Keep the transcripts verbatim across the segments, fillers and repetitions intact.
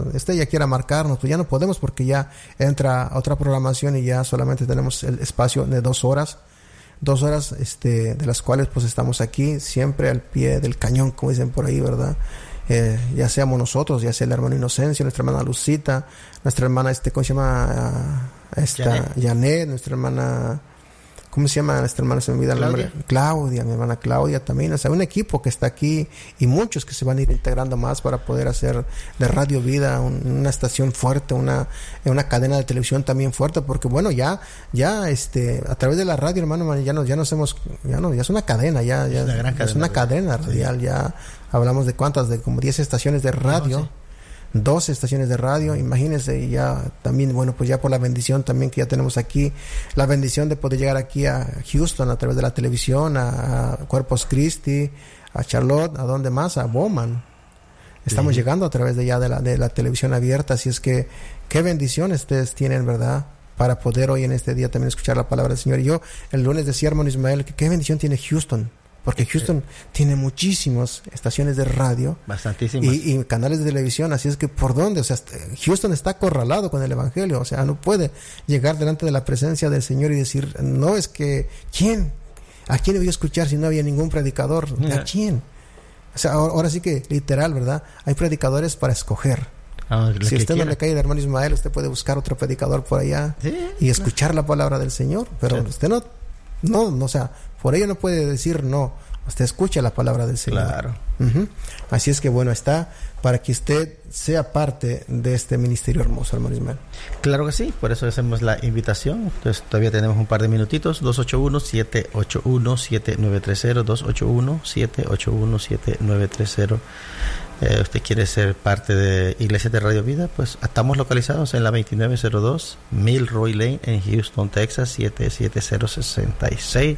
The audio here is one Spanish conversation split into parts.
este ya quiera marcarnos, pues ya no podemos porque ya entra otra programación y ya solamente tenemos el espacio de dos horas. Dos horas, este, de las cuales pues estamos aquí, siempre al pie del cañón, como dicen por ahí, ¿verdad? Eh, ya seamos nosotros, ya sea el hermano Inocencio, nuestra hermana Lucita, nuestra hermana, este, ¿cómo se llama? Uh, esta, Janet. Janet, nuestra hermana... ¿Cómo se llama nuestra hermana? Se me olvida el nombre. Claudia, mi hermana Claudia también. O sea, un equipo que está aquí y muchos que se van a ir integrando más para poder hacer de Radio Vida un, una estación fuerte, una, una cadena de televisión también fuerte, porque bueno, ya, ya, este, a través de la radio, hermano, ya nos, ya nos hemos, ya no, ya es una cadena, ya, ya, es una, gran cadena, es una cadena radial, sí. Ya hablamos de cuántas, de como diez estaciones de radio. No, sí. Dos estaciones de radio, imagínense, y ya también, bueno, pues ya por la bendición también que ya tenemos aquí, la bendición de poder llegar aquí a Houston a través de la televisión, a, a Corpus Christi, a Charlotte, a donde más, a Bowman. Estamos sí. llegando a través de ya de la, de la televisión abierta, así es que qué bendición ustedes tienen, ¿verdad? Para poder hoy en este día también escuchar la palabra del Señor. Y yo el lunes decía, hermano Ismael, que qué bendición tiene Houston. Porque Houston sí. tiene muchísimas estaciones de radio. Bastantísimas. Y, y canales de televisión. Así es que, ¿por dónde? O sea, Houston está acorralado con el Evangelio. O sea, no puede llegar delante de la presencia del Señor y decir, no, es que, ¿quién? ¿A quién voy a escuchar si no había ningún predicador? ¿A quién? O sea, ahora, ahora sí que, literal, ¿verdad? Hay predicadores para escoger. Ah, si usted no le cae el hermano Ismael, usted puede buscar otro predicador por allá sí, y escuchar no. la palabra del Señor. Pero sí. usted no, no, no, o sea... Por ello no puede decir no. Usted escucha la palabra del Señor. Claro. Uh-huh. Así es que bueno, está para que usted sea parte de este ministerio hermoso, hermano Ismael. Claro que sí, por eso hacemos la invitación. Entonces todavía tenemos un par de minutitos. dos ocho uno, siete ocho uno, siete nueve tres cero, dos ocho uno, siete ocho uno, siete nueve tres cero. Eh, usted quiere ser parte de Iglesia de Radio Vida, pues estamos localizados en la veintinueve cero dos Milroy Lane en Houston, Texas, siete siete cero seis seis.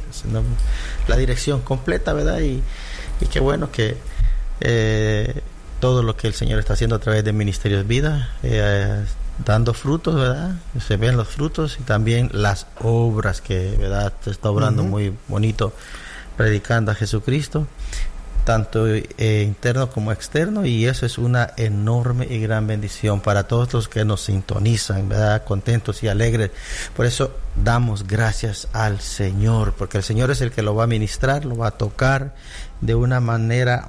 La dirección completa, ¿verdad? Y, y qué bueno que eh, todo lo que el Señor está haciendo a través de Ministerios Vida, eh, dando frutos, ¿verdad? Se ven los frutos y también las obras que, ¿verdad? Se está obrando uh-huh. muy bonito, predicando a Jesucristo, tanto eh, interno como externo, y eso es una enorme y gran bendición para todos los que nos sintonizan, ¿verdad? Contentos y alegres. Por eso damos gracias al Señor, porque el Señor es el que lo va a ministrar, lo va a tocar de una manera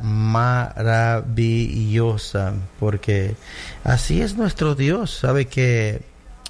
maravillosa, porque así es nuestro Dios. Sabe que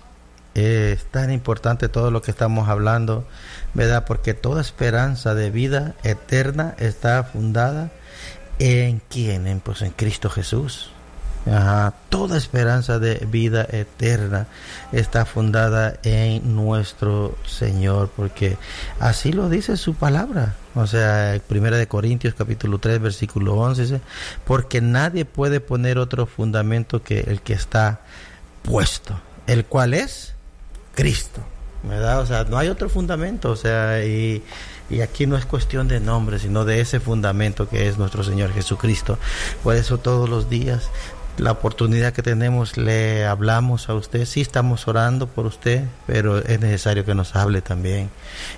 eh, es tan importante todo lo que estamos hablando, ¿verdad? Porque toda esperanza de vida eterna está fundada ¿en quién? En, pues en Cristo Jesús. Ajá. Toda esperanza de vida eterna está fundada en nuestro Señor, porque así lo dice su palabra. O sea, Primera de Corintios capítulo tres versículo once dice, porque nadie puede poner otro fundamento que el que está puesto, el cual es Cristo, ¿verdad? O sea, no hay otro fundamento, o sea, y Y aquí no es cuestión de nombre, sino de ese fundamento que es nuestro Señor Jesucristo. Por eso todos los días, la oportunidad que tenemos, le hablamos a usted. Sí estamos orando por usted, pero es necesario que nos hable también.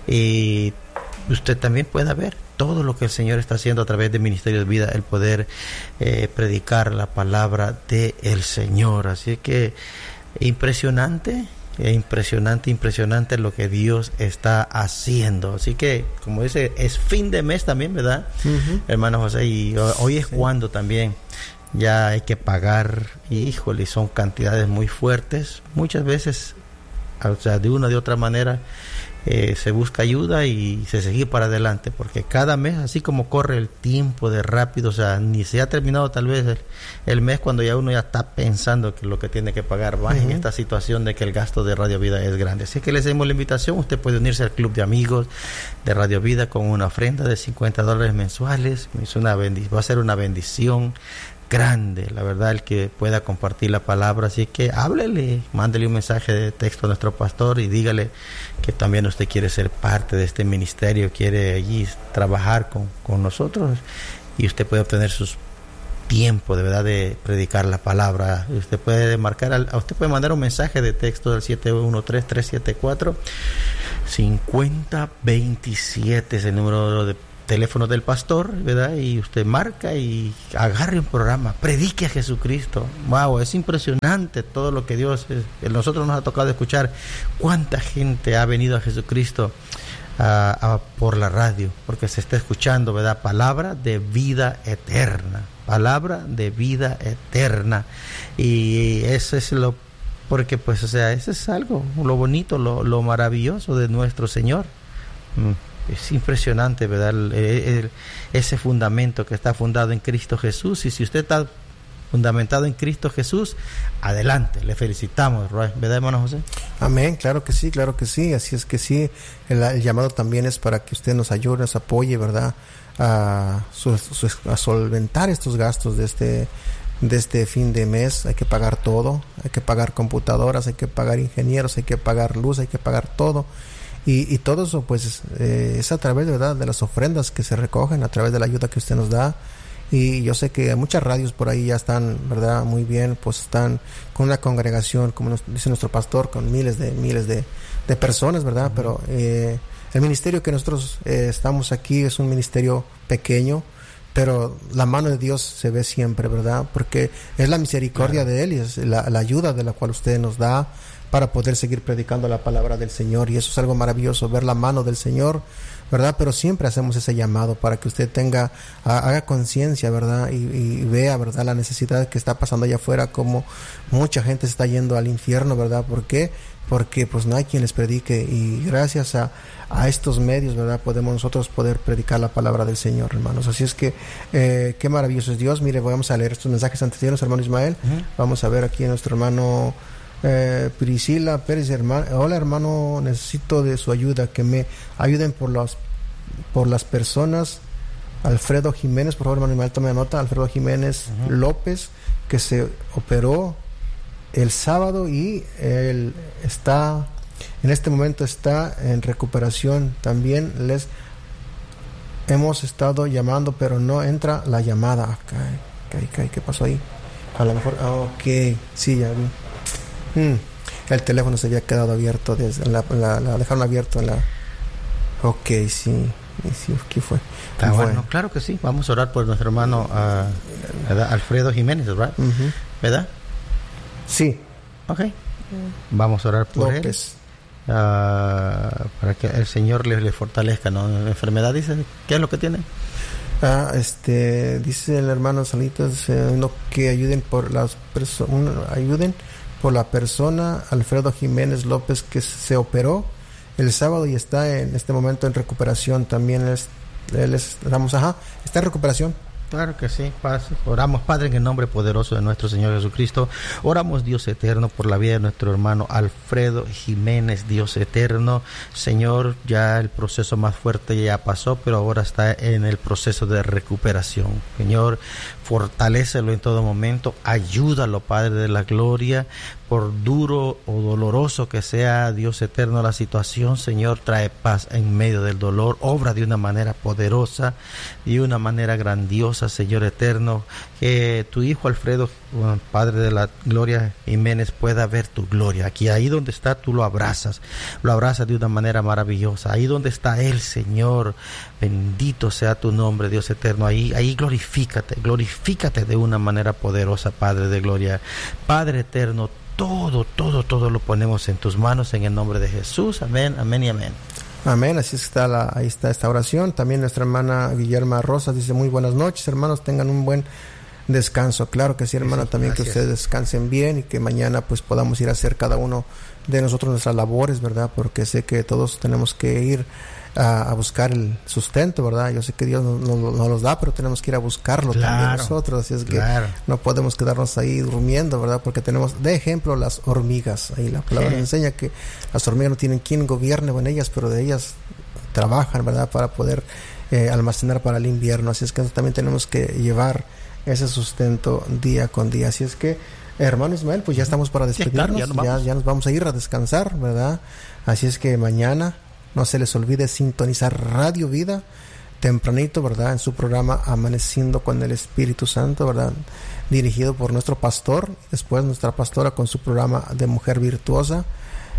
Y usted también pueda ver todo lo que el Señor está haciendo a través de Ministerios de Vida, el poder eh, predicar la palabra del Señor. Así que impresionante. Es impresionante, impresionante lo que Dios está haciendo. Así que, como dice, es fin de mes también, ¿verdad? Uh-huh. Hermano José, y hoy es sí. cuando también ya hay que pagar, y híjole, son cantidades muy fuertes. Muchas veces, o sea, de una o de otra manera, eh, se busca ayuda y se sigue para adelante, porque cada mes, así como corre el tiempo de rápido, o sea, ni se ha terminado tal vez el, el mes cuando ya uno ya está pensando que lo que tiene que pagar va uh-huh. en esta situación de que el gasto de Radio Vida es grande. Así que les hacemos la invitación. Usted puede unirse al club de amigos de Radio Vida con una ofrenda de cincuenta dólares mensuales. Es una bendi- va a ser una bendición grande, la verdad, el que pueda compartir la palabra. Así que háblele, mándele un mensaje de texto a nuestro pastor y dígale que también usted quiere ser parte de este ministerio, quiere allí trabajar con, con nosotros, y usted puede obtener sus tiempo de verdad de predicar la palabra. Usted puede marcar al, usted puede mandar un mensaje de texto al siete uno tres, tres siete cuatro, cinco cero dos siete, es el número de teléfono del pastor, ¿verdad? Y usted marca y agarre un programa, predique a Jesucristo. Wow, es impresionante todo lo que Dios, es, nosotros nos ha tocado escuchar cuánta gente ha venido a Jesucristo a, a, por la radio, porque se está escuchando, ¿verdad? Palabra de vida eterna, palabra de vida eterna. Y eso es lo, porque pues, o sea, eso es algo, lo bonito, lo, lo maravilloso de nuestro Señor. Es impresionante, ¿verdad? El, el, ese fundamento que está fundado en Cristo Jesús. Y si usted está fundamentado en Cristo Jesús, adelante, le felicitamos, ¿verdad, hermano José? Amén, claro que sí, claro que sí. Así es que sí, el, el llamado también es para que usted nos ayude, nos apoye, ¿verdad? A, su, su, a solventar estos gastos de este de este fin de mes. Hay que pagar todo, hay que pagar computadoras, hay que pagar ingenieros, hay que pagar luz, hay que pagar todo. Y, y todo eso pues eh, es a través, ¿verdad?, de las ofrendas que se recogen, a través de la ayuda que usted nos da. Y yo sé que muchas radios por ahí ya están, ¿verdad?, muy bien, pues están con una congregación, como nos dice nuestro pastor, con miles de miles de, de personas, ¿verdad? Uh-huh. Pero eh, el ministerio que nosotros eh, estamos aquí es un ministerio pequeño, pero la mano de Dios se ve siempre, ¿verdad? Porque es la misericordia uh-huh. de Él y es la, la ayuda de la cual usted nos da para poder seguir predicando la palabra del Señor. Y eso es algo maravilloso, ver la mano del Señor, ¿verdad? Pero siempre hacemos ese llamado para que usted tenga, haga conciencia, ¿verdad? Y, y vea, ¿verdad?, la necesidad que está pasando allá afuera, como mucha gente se está yendo al infierno, ¿verdad? ¿Por qué? Porque pues no hay quien les predique, y gracias a, a estos medios, ¿verdad?, podemos nosotros poder predicar la palabra del Señor, hermanos. Así es que eh, qué maravilloso es Dios. Mire, vamos a leer estos mensajes anteriores, hermano Ismael. Uh-huh. Vamos a ver aquí a nuestro hermano Eh, Priscila Pérez, hermano. Hola, hermano, necesito de su ayuda, que me ayuden por las por las personas. Alfredo Jiménez, por favor, hermano Ismael, tome nota. Alfredo Jiménez uh-huh. López, que se operó el sábado y él está en este momento está en recuperación. También les hemos estado llamando, pero no entra la llamada. Okay, okay, ¿qué pasó ahí? A lo mejor, ok, sí, ya vi. Hmm. El teléfono se había quedado abierto, desde la, la, la dejaron abierto en la. Ok, sí, sí, ¿qué fue? Ah, bueno, bueno, claro que sí. Vamos a orar por nuestro hermano uh, Alfredo Jiménez, ¿verdad? Uh-huh. ¿Verdad? Sí. Ok. Vamos a orar por López. él uh, para que el Señor le, le fortalezca, ¿no? La enfermedad, dice, ¿qué es lo que tiene? Ah, este, dice el hermano Salitas, eh, no, que ayuden por las personas, ayuden por la persona Alfredo Jiménez López, que se operó el sábado y está en este momento en recuperación. También es, él es, estamos, ajá, está en recuperación. Claro que sí, Paz. Oramos, Padre, en el nombre poderoso de nuestro Señor Jesucristo. Oramos, Dios eterno, por la vida de nuestro hermano Alfredo Jiménez, Dios eterno. Señor, ya el proceso más fuerte ya pasó, pero ahora está en el proceso de recuperación. Señor, fortalécelo en todo momento, ayúdalo, Padre de la gloria. Por duro o doloroso que sea, Dios eterno, la situación, Señor, trae paz en medio del dolor. Obra de una manera poderosa, de una manera grandiosa, Señor eterno. Que tu hijo Alfredo, Padre de la gloria Jiménez, pueda ver tu gloria. Aquí, ahí donde está, tú lo abrazas. Lo abrazas de una manera maravillosa. Ahí donde está Él, Señor, bendito sea tu nombre, Dios eterno. Ahí, ahí glorifícate, glorifícate de una manera poderosa, Padre de gloria. Padre eterno, todo, todo, todo lo ponemos en tus manos en el nombre de Jesús. Amén, amén y amén. Amén, así está la, ahí está esta oración. También nuestra hermana Guillerma Rosas dice: muy buenas noches, hermanos, tengan un buen descanso. Claro que sí, hermana, sí, también gracias. Que ustedes descansen bien y que mañana pues podamos ir a hacer cada uno de nosotros nuestras labores, ¿verdad? Porque sé que todos tenemos que ir a, a buscar el sustento, ¿verdad? Yo sé que Dios nos, nos, nos los da, pero tenemos que ir a buscarlo claro, también nosotros, así es claro. que no podemos quedarnos ahí durmiendo, ¿verdad? Porque tenemos, de ejemplo, las hormigas. Ahí la palabra sí. nos enseña que las hormigas no tienen quien gobierne con ellas, pero de ellas trabajan, ¿verdad? Para poder eh, almacenar para el invierno. Así es que también tenemos que llevar ese sustento día con día. Así es que, hermano Ismael, pues ya estamos para despedirnos, sí, claro, ya, nos ya, ya nos vamos a ir a descansar, ¿verdad? Así es que mañana no se les olvide sintonizar Radio Vida tempranito, ¿verdad? En su programa Amaneciendo con el Espíritu Santo, ¿verdad? Dirigido por nuestro pastor, después nuestra pastora con su programa de Mujer Virtuosa.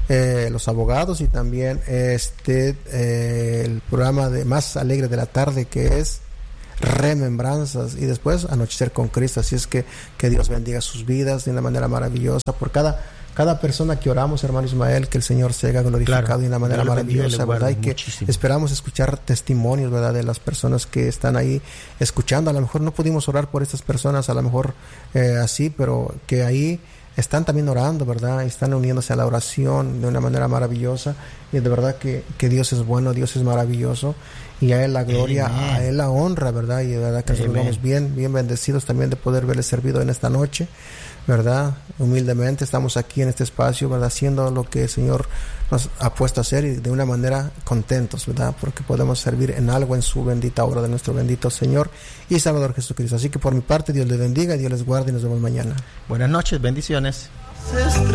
eh, Los Abogados, y también este eh, el programa de más alegre de la tarde, que es Remembranzas, y después Anochecer con Cristo. Así es que que Dios bendiga sus vidas de una manera maravillosa. Por cada cada persona que oramos, hermano Ismael, que el Señor se haga glorificado, claro, de una manera maravillosa, ¿verdad? Y que muchísimo. Esperamos escuchar testimonios, ¿verdad?, de las personas que están ahí escuchando. A lo mejor no pudimos orar por estas personas, a lo mejor eh, así, pero que ahí están también orando, ¿verdad? Están uniéndose a la oración de una manera maravillosa, y de verdad que, que Dios es bueno, Dios es maravilloso, y a Él la gloria, Amen. A Él la honra, ¿verdad? Y de verdad que nos vamos bien, bien bendecidos también de poder verle servido en esta noche, ¿verdad? Humildemente estamos aquí en este espacio, ¿verdad?, haciendo lo que el Señor nos ha puesto a hacer, y de una manera contentos, ¿verdad?, porque podemos servir en algo en su bendita obra de nuestro bendito Señor y Salvador Jesucristo. Así que por mi parte, Dios les bendiga, Dios les guarde, y nos vemos mañana. Buenas noches, bendiciones.